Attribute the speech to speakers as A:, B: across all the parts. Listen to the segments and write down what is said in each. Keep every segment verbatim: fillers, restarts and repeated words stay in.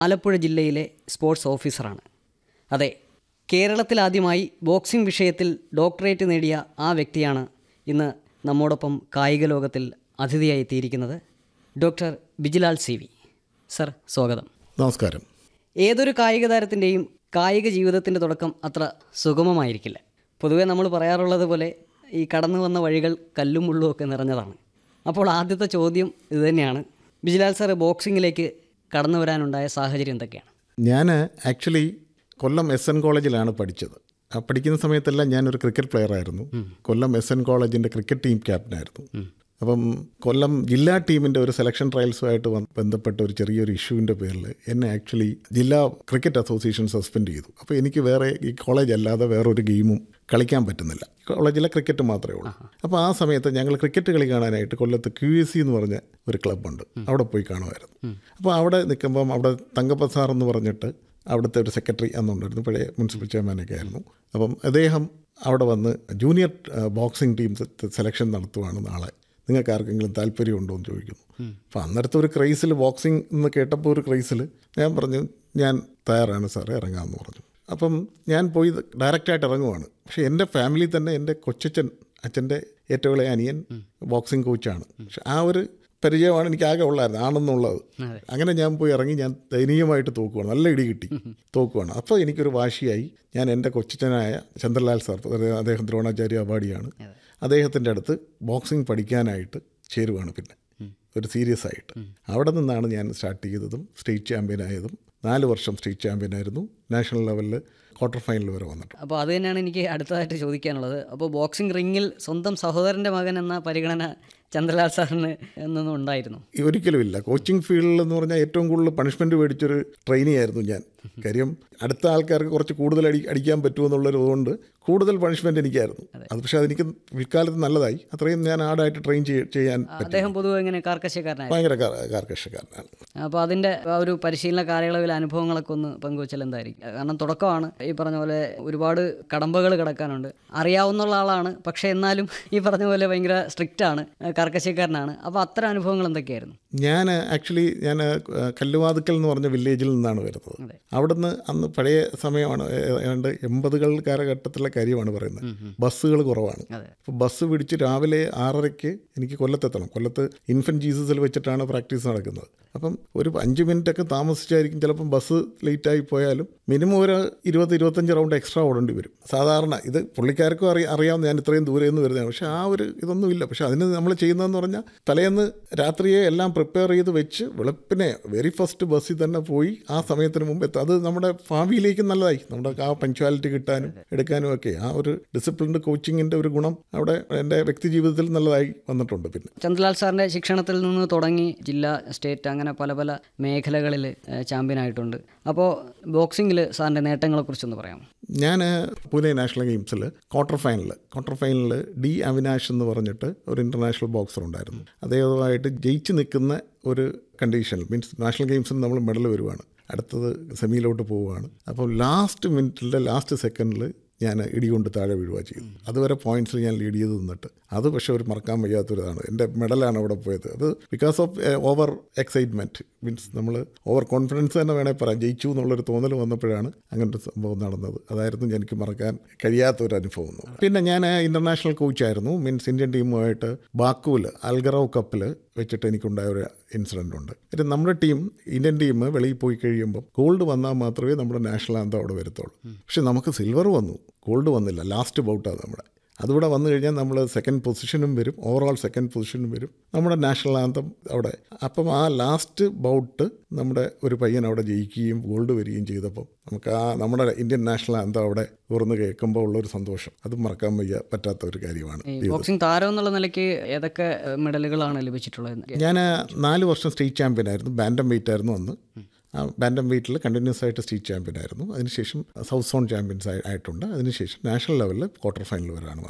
A: ആലപ്പുഴ ജില്ലയിലെ സ്പോർട്സ് ഓഫീസറാണ്. അതെ, കേരളത്തിലാദ്യമായി ബോക്സിംഗ് വിഷയത്തിൽ ഡോക്ടറേറ്റ് നേടിയ ആ വ്യക്തിയാണ് ഇന്ന് നമ്മോടൊപ്പം കായിക ലോകത്തിൽ അതിഥിയായി എത്തിയിരിക്കുന്നത്. Doctor Bijilal C V. Sir, സ്വാഗതം.
B: നമസ്കാരം.
A: ഏതൊരു കായിക താരത്തിൻ്റെയും കായിക ജീവിതത്തിൻ്റെ തുടക്കം അത്ര സുഗമമായിരിക്കില്ല. പൊതുവേ നമ്മൾ പറയാറുള്ളത് പോലെ ഈ കടന്നു വന്ന വഴികൾ കല്ലും മുള്ളും ഒക്കെ നിറഞ്ഞതാണ്. അപ്പോൾ ആദ്യത്തെ ചോദ്യം ഇതുതന്നെയാണ്. ബിജിലാൽ സാർ ബോക്സിങ്ങിലേക്ക് കടന്നു വരാനുണ്ടായ സാഹചര്യം എന്തൊക്കെയാണ്?
B: ഞാൻ ആക്ച്വലി കൊല്ലം എസ് എൻ കോളേജിലാണ് പഠിച്ചത്. ആ പഠിക്കുന്ന സമയത്തെല്ലാം ഞാനൊരു ക്രിക്കറ്റ് പ്ലെയർ ആയിരുന്നു. കൊല്ലം എസ് എൻ കോളേജിൻ്റെ ക്രിക്കറ്റ് ടീം ക്യാപ്റ്റനായിരുന്നു. അപ്പം കൊല്ലം ജില്ലാ ടീമിൻ്റെ ഒരു സെലക്ഷൻ ട്രയൽസുമായിട്ട് ബന്ധപ്പെട്ട ഒരു ചെറിയൊരു ഇഷ്യൂവിൻ്റെ പേരിൽ എന്നെ ആക്ച്വലി ജില്ലാ ക്രിക്കറ്റ് അസോസിയേഷൻ സസ്പെൻഡ് ചെയ്തു. അപ്പോൾ എനിക്ക് വേറെ ഈ കോളേജ് അല്ലാതെ വേറൊരു ഗെയിമും കളിക്കാൻ പറ്റുന്നില്ല. കോളേജിലെ ക്രിക്കറ്റ് മാത്രമേ ഉള്ളൂ. അപ്പോൾ ആ സമയത്ത് ഞങ്ങൾ ക്രിക്കറ്റ് കളി കാണാനായിട്ട് കൊല്ലത്ത് ക്യു എസ് സി എന്ന് പറഞ്ഞ ഒരു ക്ലബ്ബുണ്ട്, അവിടെ പോയി കാണുമായിരുന്നു. അപ്പോൾ അവിടെ നിൽക്കുമ്പം അവിടെ തങ്കപ്പ സാർ എന്ന് പറഞ്ഞിട്ട് അവിടുത്തെ ഒരു സെക്രട്ടറി അന്നുണ്ടായിരുന്നു, പഴയ മുനിസിപ്പൽ ചെയർമാനൊക്കെ ആയിരുന്നു. അപ്പം അദ്ദേഹം അവിടെ വന്ന് ജൂനിയർ ബോക്സിംഗ് ടീം സെലക്ഷൻ നടത്തുവാണ് നാളെ, നിങ്ങൾക്ക് ആർക്കെങ്കിലും താല്പര്യമുണ്ടോ എന്ന് ചോദിക്കുന്നു. അപ്പോൾ അന്നേരത്തെ ഒരു ക്രൈസിൽ ബോക്സിംഗ് എന്ന് കേട്ടപ്പോൾ ഒരു ക്രൈസിൽ ഞാൻ പറഞ്ഞു ഞാൻ തയ്യാറാണ് സാറേ, ഇറങ്ങാമെന്ന് പറഞ്ഞു. അപ്പം ഞാൻ പോയി ഡയറക്റ്റായിട്ട് ഇറങ്ങുവാണ്. പക്ഷേ എൻ്റെ ഫാമിലി തന്നെ എൻ്റെ കൊച്ചച്ഛൻ, അച്ഛൻ്റെ ഏറ്റവും ഇളയ അനിയൻ ബോക്സിംഗ് കോച്ചാണ്. പക്ഷെ ആ ഒരു പരിചയമാണ് എനിക്ക് ആകെ ഉള്ളായിരുന്നു, ആണെന്നുള്ളത്. അങ്ങനെ ഞാൻ പോയി ഇറങ്ങി, ഞാൻ ദയനീയമായിട്ട് തോക്കുവാണ്, നല്ല ഇടി കിട്ടി, തോക്കുവാണ്. അപ്പോൾ എനിക്കൊരു വാശിയായി. ഞാൻ എൻ്റെ കൊച്ചച്ഛനായ ചന്ദ്രലാൽ സാർ, അദ്ദേഹം ദ്രോണാചാര്യ അവാർഡിയാണ്, അദ്ദേഹത്തിൻ്റെ അടുത്ത് ബോക്സിംഗ് പഠിക്കാനായിട്ട് ചേരുവാണ്. പിന്നെ ഒരു സീരിയസ് ആയിട്ട് അവിടെ നിന്നാണ് ഞാൻ സ്റ്റാർട്ട് ചെയ്തതും സ്റ്റേറ്റ് ചാമ്പ്യനായതും. നാല് വർഷം സ്റ്റേറ്റ് ചാമ്പ്യനായിരുന്നു, നാഷണൽ ലെവലിൽ ക്വാർട്ടർ ഫൈനൽ വരെ വന്നിട്ട്.
A: അപ്പോൾ അത് തന്നെയാണ് എനിക്ക് അടുത്തതായിട്ട് ചോദിക്കാനുള്ളത്. അപ്പോൾ ബോക്സിംഗ് റിങ്ങിൽ സ്വന്തം സഹോദരൻ്റെ മകൻ എന്ന പരിഗണന ചന്ദ്രലാൽ സാറിന് എന്നൊന്നും ഉണ്ടായിരുന്നു?
B: ഒരിക്കലും ഇല്ല. കോച്ചിങ് ഫീൽഡിൽ എന്ന് പറഞ്ഞാൽ ഏറ്റവും കൂടുതൽ പണിഷ്മെൻറ്റ് മേടിച്ചൊരു ട്രെയിനി ആയിരുന്നു ഞാൻ. കാര്യം അടുത്ത ആൾക്കാർക്ക് കുറച്ച് കൂടുതൽ അടി അടിക്കാൻ പറ്റുമെന്നുള്ളൊരു കൊണ്ട് കൂടുതൽ പണിഷ്മെൻറ്റ് എനിക്കായിരുന്നു. അത് പക്ഷേ അതെനിക്ക് പിൽക്കാലത്ത് നല്ലതായി. അത്രയും ഞാൻ ആടായിട്ട് ട്രെയിൻ ചെയ്യാൻ പറ്റും.
A: അദ്ദേഹം പൊതുവെ എങ്ങനെ കാർക്കശ്യക്കാരനാണ്?
B: ഭയങ്കര കാർക്കശ്യക്കാരനാണ്.
A: അപ്പോൾ അതിൻ്റെ ആ ഒരു പരിശീലന കാലയളവിലെ അനുഭവങ്ങളൊക്കെ ഒന്ന് പങ്കുവച്ചാൽ എന്തായിരിക്കും? കാരണം തുടക്കമാണ്, ഈ പറഞ്ഞ പോലെ ഒരുപാട് കടമ്പകൾ കിടക്കാനുണ്ട്. അറിയാവുന്ന ആളാണ്, പക്ഷേ എന്നാലും ഈ പറഞ്ഞ പോലെ ഭയങ്കര സ്ട്രിക്റ്റ് ആണ്, കാർക്കശ്യക്കാരനാണ്. അപ്പോൾ അത്തരം അനുഭവങ്ങൾ എന്തൊക്കെയായിരുന്നു?
B: ഞാൻ ആക്ച്വലി ഞാൻ കല്ലുവാതുക്കൽ എന്ന് പറഞ്ഞ വില്ലേജിൽ നിന്നാണ് വരുന്നത്. അവിടുന്ന് അന്ന് പഴയ സമയമാണ്, ഏതാണ്ട് എൺപതുകൾ കാലഘട്ടത്തിലെ കാര്യമാണ് പറയുന്നത്. ബസ്സുകൾ കുറവാണ്. അപ്പോൾ ബസ് പിടിച്ച് രാവിലെ ആറരയ്ക്ക് എനിക്ക് കൊല്ലത്തെത്തണം. കൊല്ലത്ത് ഇൻഫൻറ്റ് ജീസസിൽ വെച്ചിട്ടാണ് പ്രാക്ടീസ് നടക്കുന്നത്. അപ്പം ഒരു അഞ്ച് മിനിറ്റൊക്കെ താമസിച്ചായിരിക്കും ചിലപ്പം ബസ് ലേറ്റായി പോയാലും മിനിമം ഒരു ഇരുപത് ഇരുപത്തഞ്ച് റൗണ്ട് എക്സ്ട്രാ ഓടേണ്ടി വരും. സാധാരണ ഇത് പുള്ളിക്കാർക്കും അറിയാം അറിയാവുന്ന ഞാൻ ഇത്രയും ദൂരെ നിന്ന് വരുന്നതാണ്. പക്ഷേ ആ ഒരു ഇതൊന്നുമില്ല. പക്ഷേ അതിന് നമ്മൾ ചെയ്യുന്നതെന്ന് പറഞ്ഞാൽ തലേന്ന് രാത്രിയെ എല്ലാം പ്രിപ്പയർ ചെയ്ത് വെച്ച് വെളുപ്പിനെ വെരി ഫസ്റ്റ് ബസ്സിൽ തന്നെ പോയി ആ സമയത്തിന് മുമ്പ് എത്തും. അത് നമ്മുടെ ഭാവിയിലേക്ക് നല്ലതായി, നമ്മുടെ ആ പങ്ക്ച്വാലിറ്റി കിട്ടാനും എടുക്കാനും ഒക്കെ ആ ഒരു ഡിസിപ്ലിൻഡ് കോച്ചിങ്ങിൻ്റെ ഒരു ഗുണം അവിടെ എൻ്റെ വ്യക്തി ജീവിതത്തിൽ നല്ലതായി വന്നിട്ടുണ്ട്. പിന്നെ
A: ചന്ദ്രലാൽ സാറിൻ്റെ ശിക്ഷണത്തിൽ നിന്ന് തുടങ്ങി ജില്ലാ, സ്റ്റേറ്റ്, അങ്ങനെ പല പല മേഖലകളിൽ ചാമ്പ്യനായിട്ടുണ്ട്. അപ്പോൾ ബോക്സിങ്ങിൽ സാറിൻ്റെ നേട്ടങ്ങളെക്കുറിച്ചൊന്ന് പറയാം.
B: ഞാൻ പൂനെ നാഷണൽ ഗെയിംസിൽ ക്വാർട്ടർ ഫൈനൽ ക്വാർട്ടർ ഫൈനലിൽ ഡി അവിനാഷ് എന്ന് പറഞ്ഞിട്ട് ഒരു ഇൻ്റർനാഷണൽ ബോക്സർ ഉണ്ടായിരുന്നു. അദ്ദേഹവുമായിട്ട് ജയിച്ച് നിൽക്കുന്ന ഒരു കണ്ടീഷനിൽ, മീൻസ് നാഷണൽ ഗെയിംസിൽ നമ്മൾ മെഡൽ വരുവാണ്, അടുത്തത് സെമിയിലോട്ട് പോവുകയാണ്. അപ്പോൾ ലാസ്റ്റ് മിനിറ്റിലെ ലാസ്റ്റ് സെക്കൻഡിൽ ഞാൻ ഇടികൊണ്ട് താഴെ വീഴുക ചെയ്തു. അതുവരെ പോയിൻറ്റ്സിൽ ഞാൻ ലീഡ് ചെയ്ത് നിന്നിട്ട് അത് പക്ഷേ ഒരു മറക്കാൻ വയ്യാത്തൊരിതാണ്. എൻ്റെ മെഡലാണ് അവിടെ പോയത്. അത് because of over excitement, means നമ്മൾ ഓവർ കോൺഫിഡൻസ് തന്നെ വേണേൽ പറയാം. ജയിച്ചു എന്നുള്ളൊരു തോന്നൽ വന്നപ്പോഴാണ് അങ്ങനൊരു സംഭവം നടന്നത്. അതായിരുന്നു എനിക്ക് മറക്കാൻ കഴിയാത്തൊരു അനുഭവം. പിന്നെ ഞാൻ ഇൻ്റർനാഷണൽ കോച്ചായിരുന്നു. മീൻസ് ഇന്ത്യൻ ടീമുമായിട്ട് ബാക്കുവിൽ അൽഗറവ് കപ്പിൽ വെച്ചിട്ട് എനിക്കുണ്ടായ ഒരു ഇൻസിഡൻ്റ് ഉണ്ട്. എന്നിട്ട് നമ്മുടെ ടീം, ഇന്ത്യൻ ടീം വെളിയിൽ പോയി കഴിയുമ്പോൾ ഗോൾഡ് വന്നാൽ മാത്രമേ നമ്മുടെ നാഷണൽ ആന്തം അവിടെ വരത്തുള്ളൂ. പക്ഷെ നമുക്ക് സിൽവർ വന്നു, ഗോൾഡ് വന്നില്ല. ലാസ്റ്റ് ബൗട്ടാണ് നമ്മുടെ. അതുകൂടെ വന്നു കഴിഞ്ഞാൽ നമ്മൾ സെക്കൻഡ് പൊസിഷനും വരും, ഓവറോൾ സെക്കൻഡ് പൊസിഷനും വരും, നമ്മുടെ നാഷണൽ ആന്തം അവിടെ. അപ്പം ആ ലാസ്റ്റ് ബൗട്ട് നമ്മുടെ ഒരു പയ്യൻ അവിടെ ജയിക്കുകയും ഗോൾഡ് വരികയും ചെയ്തപ്പോൾ നമുക്ക് ആ നമ്മുടെ ഇന്ത്യൻ നാഷണൽ ആന്തം അവിടെ ഉയർന്ന് കേൾക്കുമ്പോൾ ഉള്ളൊരു സന്തോഷം അത് മറക്കാൻ വയ്യ പറ്റാത്ത ഒരു കാര്യമാണ്.
A: ബോക്സിംഗ് താരം എന്നുള്ള നിലയ്ക്ക് ഏതൊക്കെ മെഡലുകളാണ് ലഭിച്ചിട്ടുള്ളത്?
B: ഞാൻ നാല് വർഷം സ്റ്റേറ്റ് ചാമ്പ്യനായിരുന്നു. ബാൻഡം വെയിറ്റ് ആയിരുന്നു അന്ന്. ആ ബാൻഡം വെയിറ്റിൽ കണ്ടിന്യൂസ് ആയിട്ട് സ്റ്റേറ്റ് ചാമ്പ്യനായിരുന്നു. അതിനുശേഷം സൗത്ത് സോൺ ചാമ്പ്യൻസ് ആയിട്ടുണ്ട്. അതിനുശേഷം നാഷണൽ ലെവലിൽ ക്വാർട്ടർ ഫൈനൽ വരെയാണ് വന്നിട്ടുള്ളത്.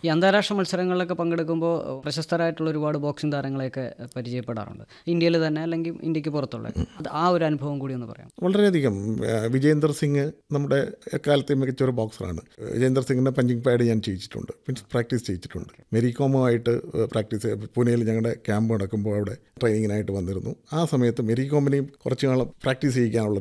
A: ഈ അന്താരാഷ്ട്ര മത്സരങ്ങളിലൊക്കെ പങ്കെടുക്കുമ്പോൾ പ്രശസ്തരായിട്ടുള്ള ഒരുപാട് ബോക്സിംഗ് താരങ്ങളെയൊക്കെ പരിചയപ്പെടാറുണ്ട്, ഇന്ത്യയിൽ തന്നെ അല്ലെങ്കിൽ ഇന്ത്യക്ക് പുറത്തുള്ള. അത് ആ ഒരു അനുഭവം കൂടി ഒന്ന് പറയാം.
B: വളരെയധികം. വിജേന്ദർ സിംഗ് നമ്മുടെ എക്കാലത്തെ മികച്ചൊരു ബോക്സറാണ്. വിജേന്ദർ സിംഗിൻ്റെ പഞ്ചിങ് പാഡ് ഞാൻ ചെയ്യിച്ചിട്ടുണ്ട്, മീൻസ് പ്രാക്ടീസ് ചെയ്യിച്ചിട്ടുണ്ട്. മെരികോമുമായിട്ട് പ്രാക്ടീസ് പൂനെയിൽ ഞങ്ങളുടെ ക്യാമ്പ് നടക്കുമ്പോൾ അവിടെ ട്രെയിനിങ്ങിനായിട്ട് വന്നിരുന്നു. ആ സമയത്ത് മെരികോമിനെയും കുറച്ച് നാൾ പ്രാക്ടീസ് ചെയ്യിക്കാനുള്ള